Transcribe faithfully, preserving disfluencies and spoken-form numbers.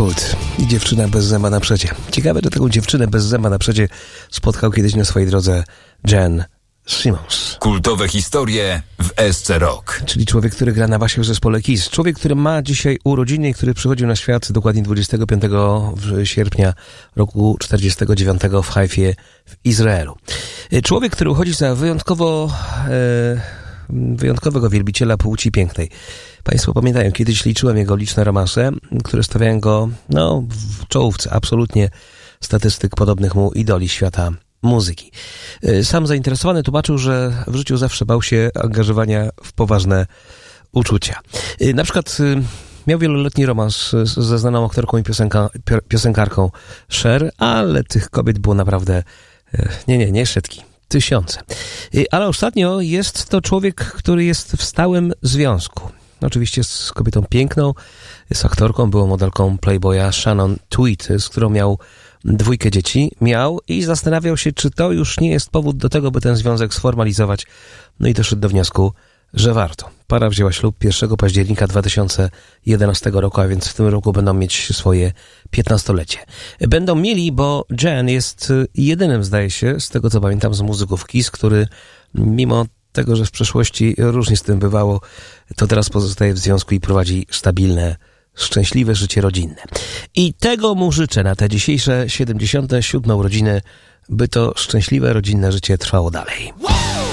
Hood i dziewczyna bez zęba na przecie. Ciekawe, że taką dziewczynę bez zęba na przecie spotkał kiedyś na swojej drodze Gene Simmons. Kultowe historie w S C Rock. Czyli człowiek, który gra na basie w zespole Kiss. Człowiek, który ma dzisiaj urodziny i który przychodził na świat dokładnie dwudziestego piątego sierpnia roku czterdziestego dziewiątego w Haifie w Izraelu. Człowiek, który uchodzi za wyjątkowo... E, wyjątkowego wielbiciela płci pięknej. Państwo pamiętają, kiedyś liczyłem jego liczne romanse, które stawiają go no, w czołówce absolutnie statystyk podobnych mu idoli świata muzyki. Sam zainteresowany tłumaczył, że w życiu zawsze bał się angażowania w poważne uczucia. Na przykład miał wieloletni romans ze znaną aktorką i piosenka, piosenkarką Cher, ale tych kobiet było naprawdę nie, nie, nie setki. Tysiące. Ale ostatnio jest to człowiek, który jest w stałym związku. Oczywiście z kobietą piękną, jest aktorką, była modelką Playboya Shannon Tweed, z którą miał dwójkę dzieci. Miał i zastanawiał się, czy to już nie jest powód do tego, by ten związek sformalizować. No i doszedł do wniosku, że warto. Para wzięła ślub pierwszego października dwa tysiące jedenastego roku, a więc w tym roku będą mieć swoje piętnastolecie. Będą mieli, bo Gene jest jedynym, zdaje się, z tego co pamiętam, z muzyków Kiss, który mimo tego, że w przeszłości różnie z tym bywało, to teraz pozostaje w związku i prowadzi stabilne, szczęśliwe życie rodzinne. I tego mu życzę na te dzisiejsze siedemdziesiąte siódme urodziny, by to szczęśliwe rodzinne życie trwało dalej.